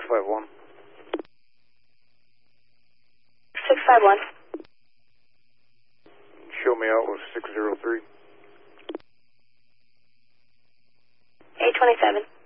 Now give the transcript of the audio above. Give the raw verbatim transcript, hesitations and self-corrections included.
five one. six five one. Show me out with six zero three. eight twenty-seven.